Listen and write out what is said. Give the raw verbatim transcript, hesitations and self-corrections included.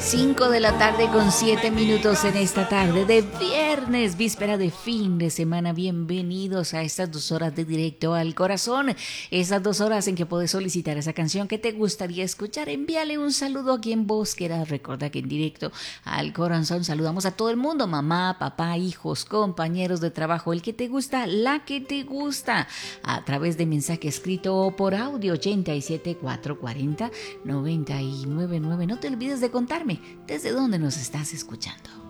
cinco de la tarde con siete minutos en esta tarde de viernes, víspera de fin de semana. Bienvenidos a estas dos horas de Directo al Corazón. Esas dos horas en que puedes solicitar esa canción que te gustaría escuchar. Envíale un saludo a quien vos quieras. Recuerda que en Directo al Corazón saludamos a todo el mundo. Mamá, papá, hijos, compañeros de trabajo. El que te gusta, la que te gusta. A través de mensaje escrito o por audio ochenta y siete, cuatrocientos cuarenta, noventa y nueve nueve. No te olvides de contarme desde dónde nos estás escuchando.